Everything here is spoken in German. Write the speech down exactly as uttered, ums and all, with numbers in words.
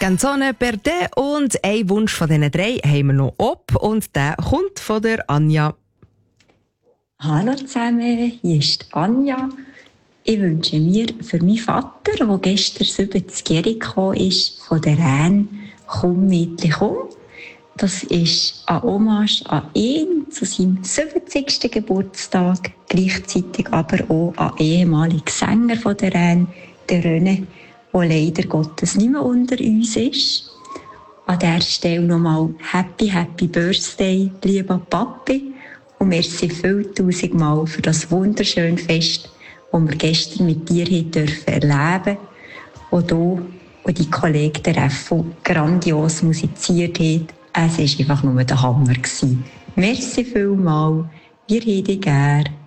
Canzone per te und ein Wunsch von diesen drei haben wir noch ab und der kommt von der Anja. Hallo zusammen, hier ist Anja. Ich wünsche mir für meinen Vater, der gestern siebzig-jährig gekommen ist, von der Rhein, «Komm, Mädchen, komm». Das ist eine Hommage an ihn zu seinem siebzigsten Geburtstag, gleichzeitig aber auch an ehemaligen Sänger von der Rhein, der René, der leider Gottes nicht mehr unter uns ist. An dieser Stelle nochmal Happy, Happy Birthday, lieber Papi. Und merci viel tausendmal für das wunderschöne Fest, das wir gestern mit dir dürfen erleben, wo du und die Kollegen der F O grandios musiziert haben. Es war einfach nur der Hammer. Merci vielmal. Wir haben dich gern.